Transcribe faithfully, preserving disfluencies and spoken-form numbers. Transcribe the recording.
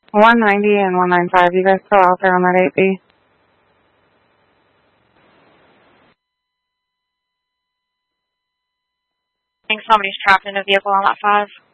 one ninety and one ninety-five, you guys still out there on that eight B? I think somebody's trapped in a vehicle on that five.